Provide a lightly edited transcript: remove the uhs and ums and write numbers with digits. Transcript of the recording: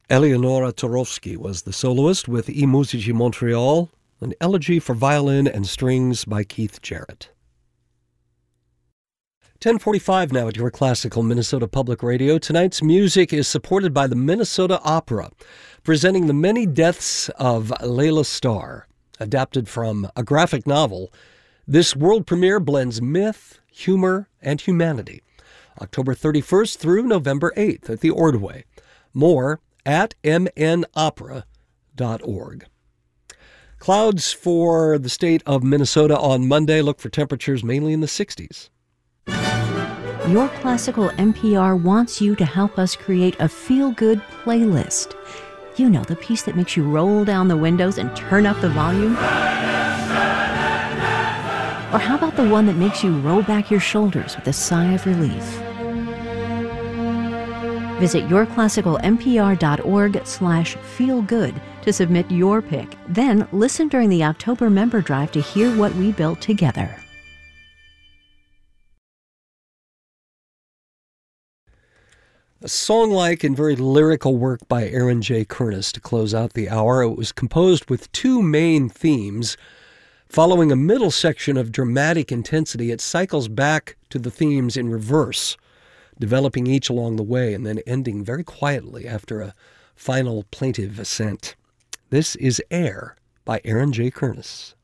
Eleonora Turovsky was the soloist with I Musici Montreal, an elegy for violin and strings by Keith Jarrett. 10:45 now at your classical Minnesota Public Radio. Tonight's music is supported by the Minnesota Opera, presenting The Many Deaths of Layla Starr. Adapted from a graphic novel, this world premiere blends myth, humor, and humanity. October 31st through November 8th at the Ordway. More at mnopera.org. Clouds for the state of Minnesota on Monday. Look for temperatures mainly in the 60s. Your Classical NPR wants you to help us create a feel-good playlist. You know, the piece that makes you roll down the windows and turn up the volume? Or how about the one that makes you roll back your shoulders with a sigh of relief? Visit yourclassicalnpr.org/feelgood to submit your pick. Then listen during the October member drive to hear what we built together. A song-like and very lyrical work by Aaron J. Kernis to close out the hour. It was composed with two main themes. Following a middle section of dramatic intensity, it cycles back to the themes in reverse, developing each along the way and then ending very quietly after a final plaintive ascent. This is Air by Aaron J. Kernis.